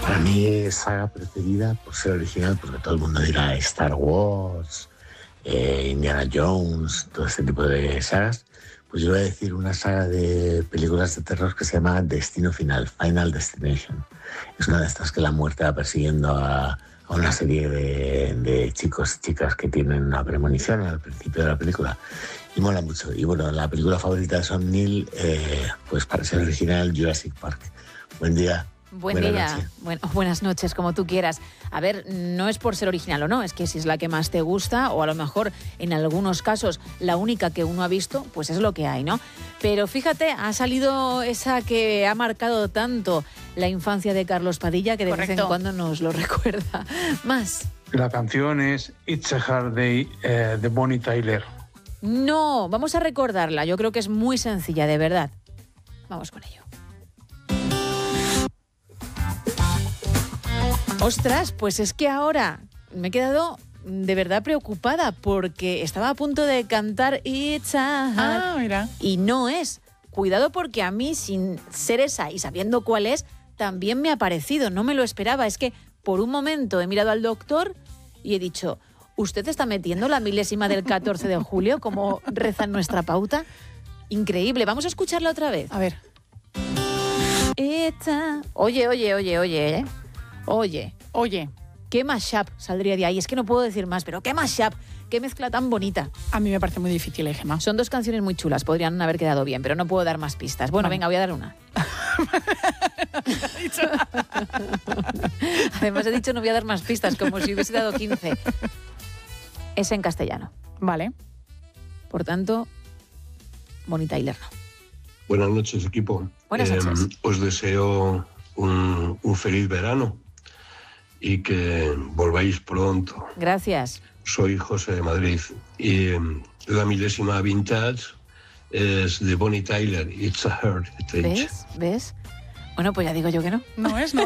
Para mí, saga preferida, por ser original, porque todo el mundo dirá Star Wars, Indiana Jones, todo este tipo de sagas. Pues yo voy a decir una saga de películas de terror que se llama Destino Final, Final Destination. Es una de estas que la muerte va persiguiendo a una serie de chicos y chicas que tienen una premonición al principio de la película. Y mola mucho. Y bueno, la película favorita de Sam Neill, pues para ser original, Jurassic Park. Buen día. Buen día, buenas noches, como tú quieras. A ver, no es por ser original o no, es que si es la que más te gusta, o a lo mejor en algunos casos la única que uno ha visto, pues es lo que hay, ¿no? Pero fíjate, ha salido esa que ha marcado tanto la infancia de Carlos Padilla, que de vez en cuando nos lo recuerda. Más. La canción es It's a Hard Day de Bonnie Tyler. No, vamos a recordarla, yo creo que es muy sencilla, de verdad. Vamos con ello. Ostras, pues es que ahora me he quedado de verdad preocupada porque estaba a punto de cantar It's a Hard, mira. Y no es. Cuidado porque a mí, sin ser esa y sabiendo cuál es, también me ha parecido. No me lo esperaba. Es que por un momento he mirado al doctor y he dicho, ¿usted está metiendo la milésima del 14 de julio como reza en nuestra pauta? Increíble. Vamos a escucharla otra vez. A ver. Oye, ¿eh? Oye, qué mashup saldría de ahí. Es que no puedo decir más, pero qué mashup, qué mezcla tan bonita. A mí me parece muy difícil, Gemma. Son dos canciones muy chulas, podrían haber quedado bien, pero no puedo dar más pistas. Bueno, venga, voy a dar una. Además he dicho no voy a dar más pistas, como si hubiese dado 15. Es en castellano. Vale. Por tanto, Bonnie Tyler no. Buenas noches, equipo. Buenas noches. Os deseo un feliz verano y que volváis pronto. Gracias. Soy José de Madrid y la milésima vintage es de Bonnie Tyler, It's a Hard Day. ¿Ves? Bueno, pues ya digo yo que no. No es.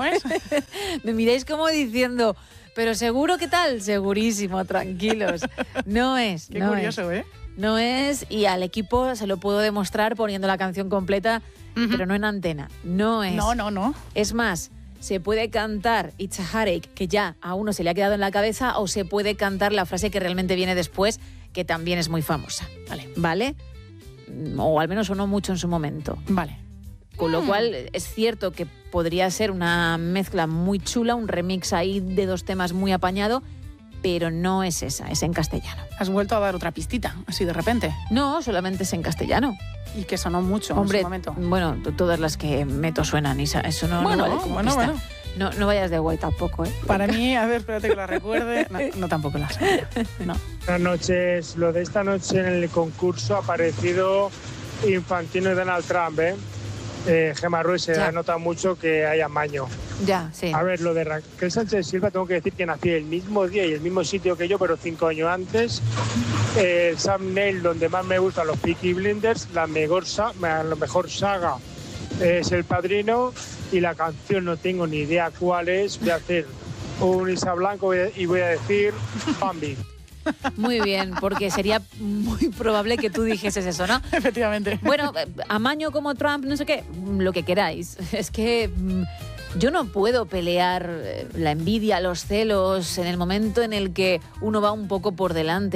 Me miráis como diciendo, pero seguro que tal, segurísimo, tranquilos. No es. Qué curioso, ¿eh? No es, y al equipo se lo puedo demostrar poniendo la canción completa, pero no en antena. No es. No. Es más, se puede cantar It's a Heartache, que ya a uno se le ha quedado en la cabeza, o se puede cantar la frase que realmente viene después, que también es muy famosa. ¿Vale? O al menos sonó mucho en su momento. Vale. Con lo cual es cierto que podría ser una mezcla muy chula, un remix ahí de dos temas muy apañado, pero no es esa, es en castellano. ¿Has vuelto a dar otra pistita, así de repente? No, solamente es en castellano. Y que sonó mucho en su momento. Bueno, todas las que meto suenan y eso no vale como pista. Bueno. No vayas de guay tampoco, ¿eh? Para mí, a ver, espérate que la recuerde. No tampoco la sé. No. Buenas noches. Lo de esta noche en el concurso ha aparecido Infantino y Donald Trump, ¿eh? Gemma Ruiz se nota mucho que hay amaño. Ya, sí. A ver, lo de Raquel Sánchez Silva, tengo que decir que nací el mismo día y el mismo sitio que yo, pero 5 años antes. Sam Neill, donde más me gustan los Peaky Blinders, la mejor saga es El Padrino, y la canción no tengo ni idea cuál es. Voy a hacer un Isa Blanco y voy a decir Bambi. Muy bien, porque sería muy probable que tú dijeses eso, ¿no? Efectivamente. Bueno, amaño como Trump, no sé qué, lo que queráis. Es que yo no puedo pelear la envidia, los celos, en el momento en el que uno va un poco por delante.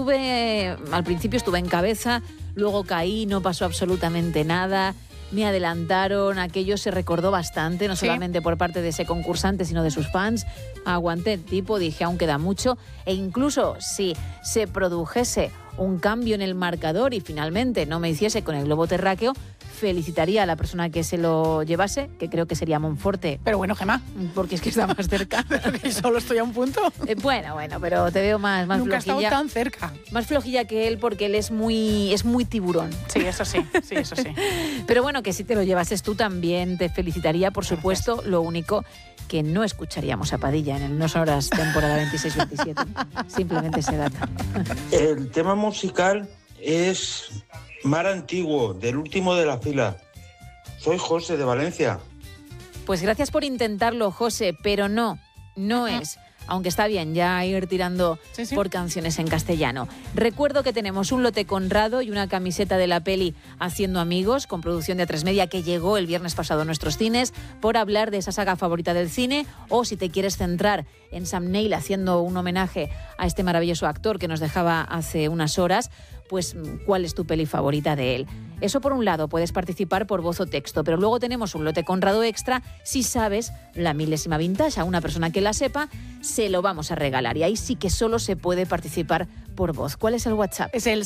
Al principio estuve en cabeza, luego caí, no pasó absolutamente nada. Me adelantaron, aquello se recordó bastante, no solamente por parte de ese concursante, sino de sus fans. Aguanté el tipo, dije, aún queda mucho. E incluso si se produjese un cambio en el marcador y finalmente no me hiciese con el globo terráqueo, felicitaría a la persona que se lo llevase, que creo que sería Monforte. Pero bueno, Gemma, porque es que está más cerca. Pero que solo estoy a un punto. Bueno, pero te veo más Nunca flojilla. Nunca he estado tan cerca. Más flojilla que él porque él es muy tiburón. Sí, eso sí. Pero bueno, que si te lo llevases tú también te felicitaría, por supuesto. Gracias. Lo único que no escucharíamos a Padilla en el No Sonoras temporada 26-27. Simplemente ese dato. El tema musical es Mar Antiguo, del último de la fila. Soy José de Valencia. Pues gracias por intentarlo, José, pero no es. aunque está bien ya ir tirando por canciones en castellano. Recuerdo que tenemos un lote Conrado y una camiseta de la peli Haciendo Amigos, con producción de A3 Media, que llegó el viernes pasado a nuestros cines, por hablar de esa saga favorita del cine, o si te quieres centrar en Sam Neill haciendo un homenaje a este maravilloso actor que nos dejaba hace unas horas, pues cuál es tu peli favorita de él. Eso por un lado, puedes participar por voz o texto, pero luego tenemos un lote Conrado extra si sabes la milésima vintage. A una persona que la sepa, se lo vamos a regalar, y ahí sí que solo se puede participar por voz. ¿Cuál es el WhatsApp? Es el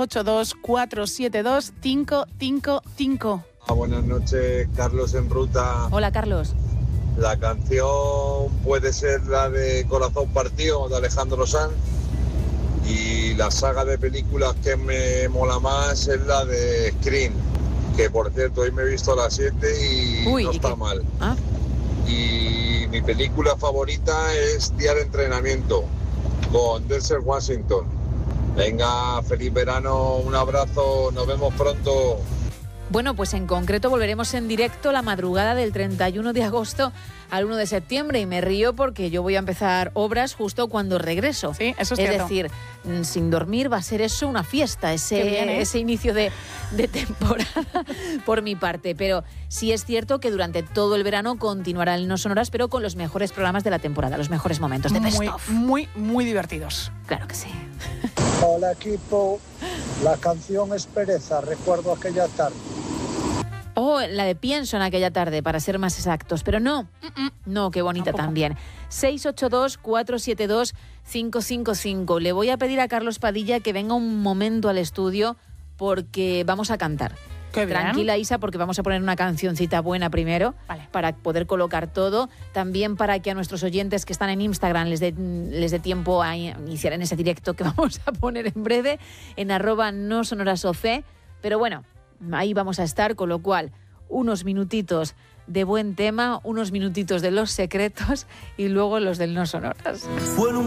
682-472-555. Buenas noches, Carlos en ruta. Hola, Carlos. La canción puede ser la de Corazón Partido, de Alejandro Sanz. Y la saga de películas que me mola más es la de Scream, que por cierto hoy me he visto a las 7 y no está mal. ¿Ah? Y mi película favorita es Día de Entrenamiento, con Denzel Washington. Venga, feliz verano, un abrazo, nos vemos pronto. Bueno, pues en concreto volveremos en directo la madrugada del 31 de agosto al 1 de septiembre, y me río porque yo voy a empezar obras justo cuando regreso. Sí, eso es cierto. cierto. Es decir, sin dormir va a ser eso una fiesta, ese inicio de temporada por mi parte. Pero sí es cierto que durante todo el verano continuará el No Sonoras, pero con los mejores programas de la temporada, los mejores momentos de Best of. Muy divertidos. Claro que sí. Hola, equipo. La canción es Pereza, recuerdo aquella tarde. Oh, la de Pienso en aquella tarde, para ser más exactos. Pero no, qué bonita tampoco. También. 682-472-555. Le voy a pedir a Carlos Padilla que venga un momento al estudio porque vamos a cantar. Qué bien. Tranquila, Isa, porque vamos a poner una cancioncita buena primero, vale, para poder colocar todo. También para que a nuestros oyentes que están en Instagram les dé tiempo a iniciar en ese directo que vamos a poner en breve, en @nosonorasofe. Pero bueno, ahí vamos a estar, con lo cual, unos minutitos de buen tema, unos minutitos de Los Secretos y luego los del No Sonoras.